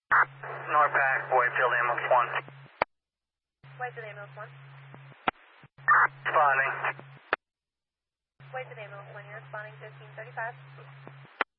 Norpac, Whitefield ambulance 1. Whitefield ambulance 1. Responding. Whitefield ambulance 1, you're responding 1535.